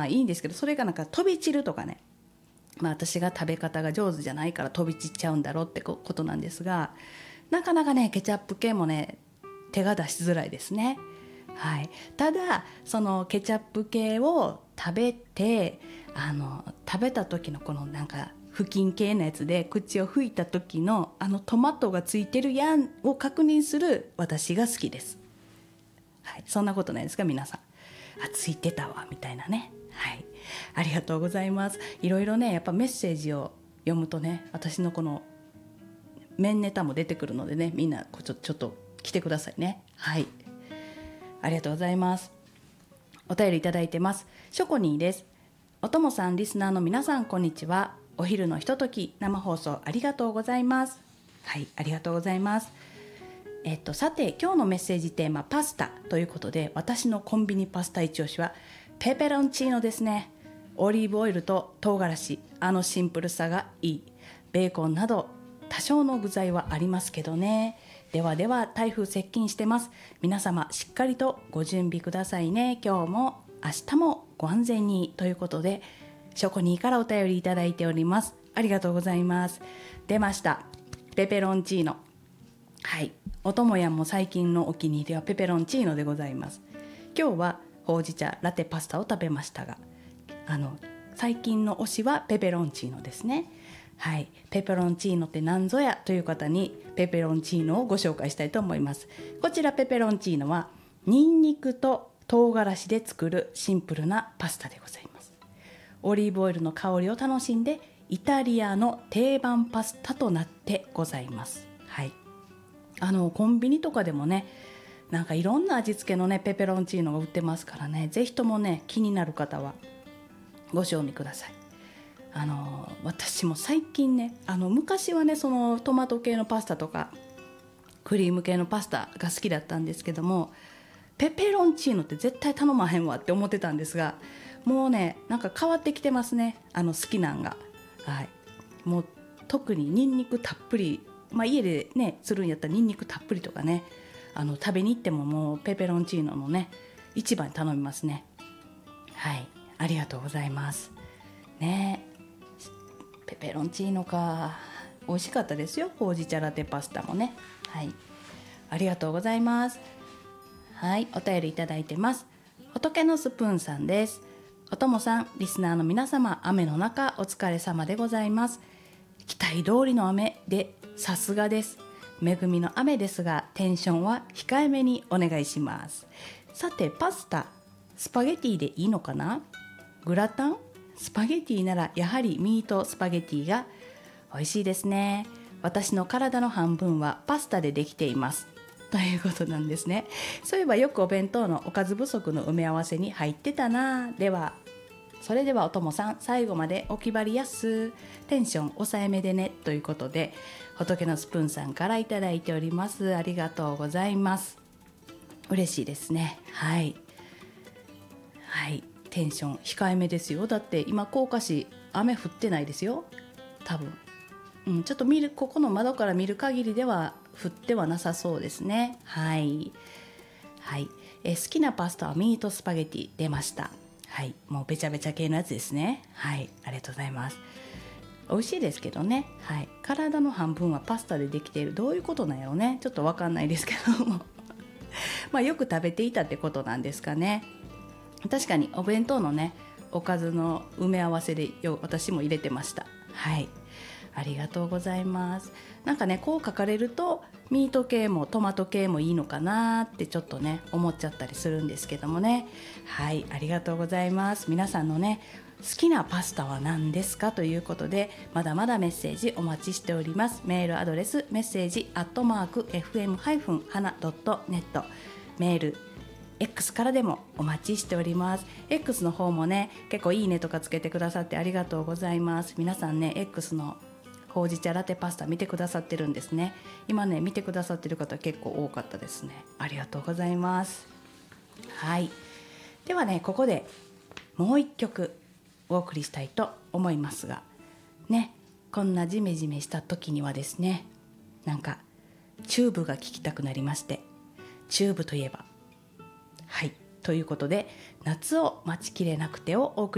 いいんですけど、それがなんか飛び散るとかね、私が食べ方が上手じゃないから飛び散っちゃうんだろうってことなんですが、なかなかねケチャップ系もね手が出しづらいですね。はい、ただそのケチャップ系を食べて食べた時のこのなんか布巾系のやつで口を拭いた時のトマトがついてるやんを確認する私が好きです。はい、そんなことないですか皆さん。ついてたわみたいなね。はい、ありがとうございます。いろいろねやっぱメッセージを読むとね、私のこの面ネタも出てくるのでね、みんなちょっと来てくださいね。はい、ありがとうございます。お便りいただいてます。ショコニーです。おともさん、リスナーの皆さん、こんにちは。お昼のひととき生放送ありがとうございます。はい、ありがとうございます。さて今日のメッセージテーマパスタということで、私のコンビニパスタ一押しはペペロンチーノですね。オリーブオイルと唐辛子、シンプルさがいい。ベーコンなど多少の具材はありますけどね。ではでは、台風接近してます。皆様しっかりとご準備くださいね。今日も明日もご安全にということで、ショコニーからお便りいただいております。ありがとうございます。出ました、ペペロンチーノ。はい、おともやんも最近のお気に入りはペペロンチーノでございます。今日はほうじ茶ラテパスタを食べましたが、最近の推しはペペロンチーノですね。はい、ペペロンチーノって何ぞやという方にペペロンチーノをご紹介したいと思います。こちらペペロンチーノはニンニクと唐辛子で作るシンプルなパスタでございます。オリーブオイルの香りを楽しんでイタリアの定番パスタとなってございます。はい、コンビニとかでもね、なんかいろんな味付けのねペペロンチーノが売ってますからね、ぜひともね気になる方はご賞味ください。私も最近ね、昔はねそのトマト系のパスタとかクリーム系のパスタが好きだったんですけども、ペペロンチーノって絶対頼まへんわって思ってたんですが、もうねなんか変わってきてますね、好きなんが。はい、もう特にニンニクたっぷり、家でねするんやったらニンニクたっぷりとかね、食べに行ってももうペペロンチーノのね一番に頼みますね。はい、ありがとうございますね。ペペロンチーノか、美味しかったですよ。ほうじ茶ラテパスタもね。はい、ありがとうございます。はい、お便りいただいてます。仏のスプーンさんです。おともさん、リスナーの皆様、雨の中お疲れ様でございます。期待通りの雨でさすがです。恵みの雨ですがテンションは控えめにお願いします。さてパスタ、スパゲティでいいのかな。グラタン、スパゲティならやはりミートスパゲティが美味しいですね。私の体の半分はパスタでできていますということなんですね。そういえばよくお弁当のおかず不足の埋め合わせに入ってたな。それではおともさん、最後までお気張りやす、テンション抑えめでねということで、仏のスプーンさんからいただいております。ありがとうございます。嬉しいですね。はい、はい、テンション控えめですよ。だって今甲賀市雨降ってないですよ多分。ちょっとここの窓から見る限りでは降ってはなさそうですね。はい、はい、好きなパスタはミートスパゲティ出ました。はい、もうべちゃべちゃ系のやつですね。はい、ありがとうございます。美味しいですけどね。はい、体の半分はパスタでできている、どういうことなんやろうね、ちょっと分かんないですけどもよく食べていたってことなんですかね。確かにお弁当のねおかずの埋め合わせで私も入れてました。はい、ありがとうございます。なんかねこう書かれるとミート系もトマト系もいいのかなってちょっとね思っちゃったりするんですけどもね。はい、ありがとうございます。皆さんのね好きなパスタは何ですかということで、まだまだメッセージお待ちしております。メールアドレスメッセージ@fm-hana.net、 メールX からでもお待ちしております。 X の方もね結構いいねとかつけてくださってありがとうございます。皆さんね X のほうじ茶ラテパスタ見てくださってるんですね。今ね見てくださってる方結構多かったですね。ありがとうございます。はい、ではねここでもう一曲お送りしたいと思いますがね、こんなジメジメした時にはですね、なんかチューブが聴きたくなりまして、チューブといえばはいということで、夏を待ちきれなくてをお送り